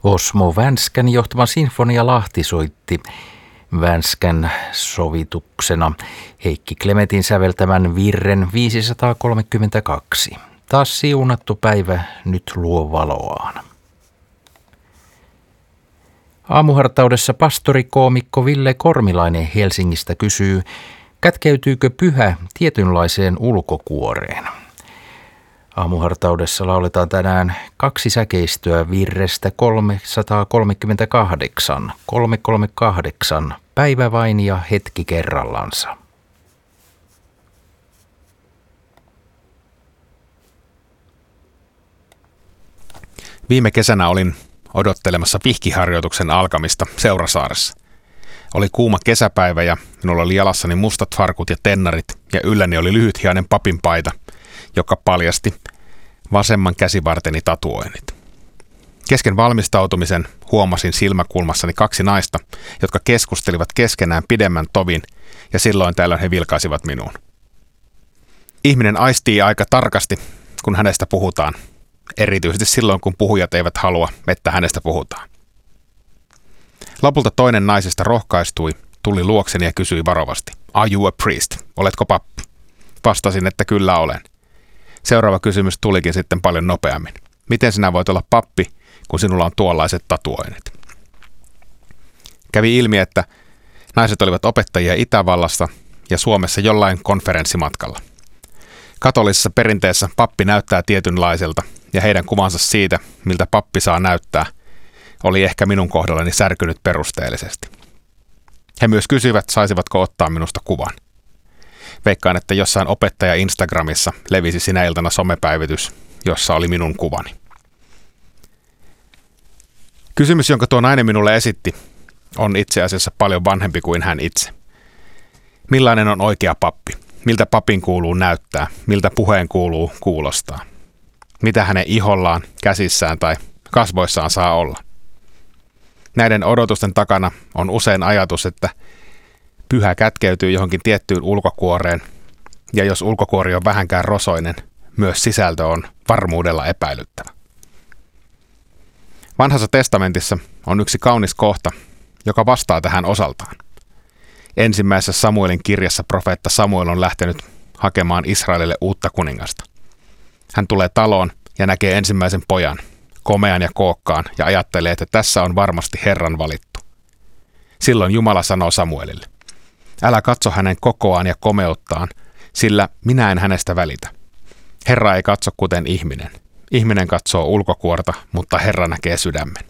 Osmo Vänskän johtama Sinfonia Lahti soitti Vänskän sovituksena Heikki Klemetin säveltämän virren 532. Taas siunattu päivä nyt luo valoaan. Aamuhartaudessa pastorikoomikko Ville Kormilainen Helsingistä kysyy, kätkeytyykö pyhä tietynlaiseen ulkokuoreen? Aamuhartaudessa lauletaan tänään 2 säkeistöä virrestä 338, 338, päivä vain ja hetki kerrallansa. Viime kesänä olin odottelemassa vihkiharjoituksen alkamista Seurasaaressa. Oli kuuma kesäpäivä ja minulla oli jalassani mustat farkut ja tennarit ja ylläni oli lyhythiainen papinpaita, joka paljasti vasemman käsivarteni tatuoinnit. Kesken valmistautumisen huomasin silmäkulmassani 2 naista, jotka keskustelivat keskenään pidemmän tovin ja silloin tällöin he vilkaisivat minuun. Ihminen aistii aika tarkasti, kun hänestä puhutaan, erityisesti silloin kun puhujat eivät halua, että hänestä puhutaan. Lopulta toinen naisista rohkaistui, tuli luokseni ja kysyi varovasti, "Are you a priest? Oletko pappi?" Vastasin, että kyllä olen. Seuraava kysymys tulikin sitten paljon nopeammin. Miten sinä voit olla pappi, kun sinulla on tuollaiset tatuoinnit? Kävi ilmi, että naiset olivat opettajia Itävallassa ja Suomessa jollain konferenssimatkalla. Katolisessa perinteessä pappi näyttää tietynlaiselta ja heidän kuvansa siitä, miltä pappi saa näyttää, oli ehkä minun kohdallani särkynyt perusteellisesti. He myös kysyivät, saisivatko ottaa minusta kuvan. Veikkaan, että jossain opettaja Instagramissa levisi sinä iltana somepäivitys, jossa oli minun kuvani. Kysymys, jonka tuo nainen minulle esitti, on itse asiassa paljon vanhempi kuin hän itse. Millainen on oikea pappi? Miltä papin kuuluu näyttää? Miltä puheen kuuluu kuulostaa? Mitä hänen ihollaan, käsissään tai kasvoissaan saa olla? Näiden odotusten takana on usein ajatus, että pyhä kätkeytyy johonkin tiettyyn ulkokuoreen, ja jos ulkokuori on vähänkään rosoinen, myös sisältö on varmuudella epäilyttävä. Vanhassa testamentissa on yksi kaunis kohta, joka vastaa tähän osaltaan. Ensimmäisessä Samuelin kirjassa profeetta Samuel on lähtenyt hakemaan Israelille uutta kuningasta. Hän tulee taloon ja näkee ensimmäisen pojan, komean ja kookkaan, ja ajattelee, että tässä on varmasti Herran valittu. Silloin Jumala sanoo Samuelille, "Älä katso hänen kokoaan ja komeuttaan, sillä minä en hänestä välitä. Herra ei katso kuten ihminen. Ihminen katsoo ulkokuorta, mutta Herra näkee sydämen."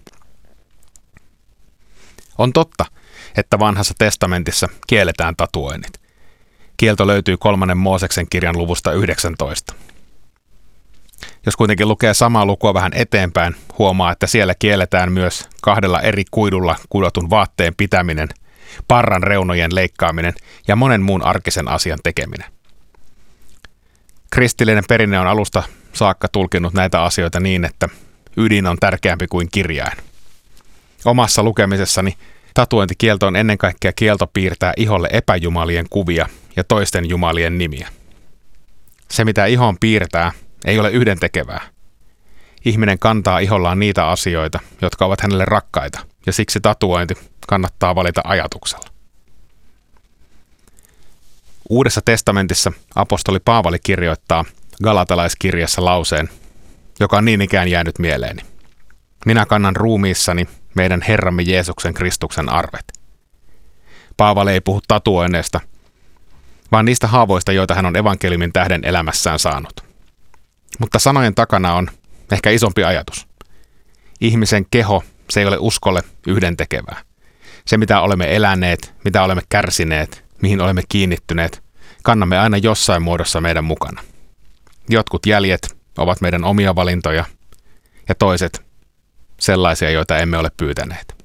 On totta, että vanhassa testamentissa kielletään tatuoinnit. Kielto löytyy 3. Mooseksen kirjan luvusta 19. Jos kuitenkin lukee samaa lukua vähän eteenpäin, huomaa, että siellä kielletään myös 2 eri kuidulla kudotun vaatteen pitäminen, parran reunojen leikkaaminen ja monen muun arkisen asian tekeminen. Kristillinen perinne on alusta saakka tulkinnut näitä asioita niin, että ydin on tärkeämpi kuin kirjain. Omassa lukemisessani tatuointikielto on ennen kaikkea kielto piirtää iholle epäjumalien kuvia ja toisten jumalien nimiä. Se, mitä ihoon piirtää, ei ole yhdentekevää. Ihminen kantaa ihollaan niitä asioita, jotka ovat hänelle rakkaita, ja siksi tatuointi kannattaa valita ajatuksella. Uudessa testamentissa apostoli Paavali kirjoittaa Galatalaiskirjassa lauseen, joka on niin ikään jäänyt mieleeni. "Minä kannan ruumiissani meidän Herramme Jeesuksen Kristuksen arvet." Paavali ei puhu tatuoinneista, vaan niistä haavoista, joita hän on evankeliumin tähden elämässään saanut. Mutta sanojen takana on ehkä isompi ajatus. Ihmisen keho, se ei ole uskolle yhdentekevää. Se, mitä olemme eläneet, mitä olemme kärsineet, mihin olemme kiinnittyneet, kannamme aina jossain muodossa meidän mukana. Jotkut jäljet ovat meidän omia valintoja ja toiset sellaisia, joita emme ole pyytäneet.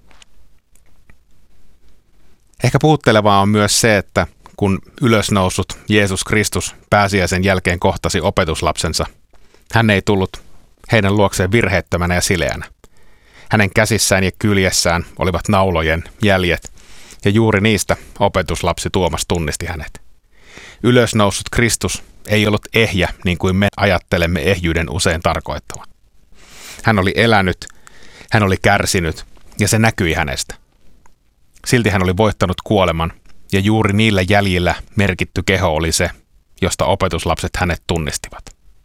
Ehkä puhuttelevaa on myös se, että kun ylösnoussut Jeesus Kristus pääsiäisen jälkeen kohtasi opetuslapsensa, hän ei tullut heidän luokseen virheettömänä ja sileänä. Hänen käsissään ja kyljessään olivat naulojen jäljet, ja juuri niistä opetuslapsi Tuomas tunnisti hänet. Ylösnoussut Kristus ei ollut ehjä, niin kuin me ajattelemme ehjyyden usein tarkoittavan. Hän oli elänyt, Hän oli kärsinyt ja se näkyi hänestä. Silti hän oli voittanut kuoleman ja juuri niillä jäljillä merkitty keho oli se, josta opetuslapset hänet tunnistivat.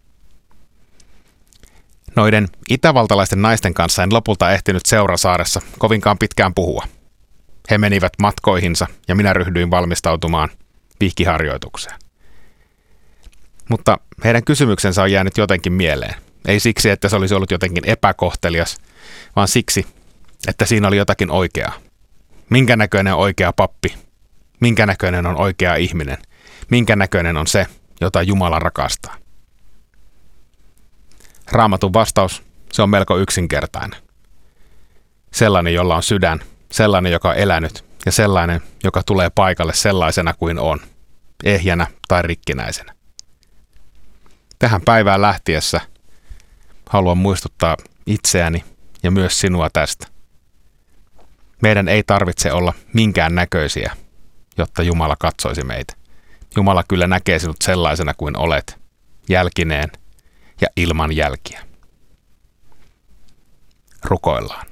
Noiden itävaltalaisten naisten kanssa en lopulta ehtinyt Seurasaaressa kovinkaan pitkään puhua. He menivät matkoihinsa ja minä ryhdyin valmistautumaan vihkiharjoitukseen. Mutta heidän kysymyksensä on jäänyt jotenkin mieleen. Ei siksi, että se olisi ollut jotenkin epäkohtelias, vaan siksi, että siinä oli jotakin oikeaa. Minkä näköinen on oikea pappi? Minkä näköinen on oikea ihminen? Minkä näköinen on se, jota Jumala rakastaa? Raamatun vastaus, se on melko yksinkertainen. Sellainen, jolla on sydän, sellainen, joka on elänyt ja sellainen, joka tulee paikalle sellaisena kuin on, ehjänä tai rikkinäisenä. Tähän päivään lähtiessä haluan muistuttaa itseäni ja myös sinua tästä. Meidän ei tarvitse olla minkään näköisiä, jotta Jumala katsoisi meitä. Jumala kyllä näkee sinut sellaisena kuin olet, jälkineen ja ilman jälkiä. Rukoillaan.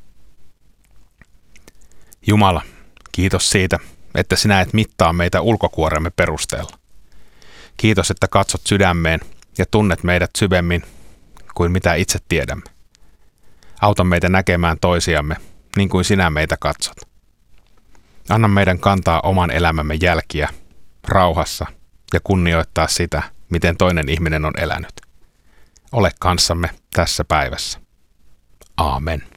Jumala, kiitos siitä, että sinä et mittaa meitä ulkokuoremme perusteella. Kiitos, että katsot sydämeen ja tunnet meidät syvemmin kuin mitä itse tiedämme. Auta meitä näkemään toisiamme niin kuin sinä meitä katsot. Anna meidän kantaa oman elämämme jälkiä rauhassa ja kunnioittaa sitä, miten toinen ihminen on elänyt. Ole kanssamme tässä päivässä. Aamen.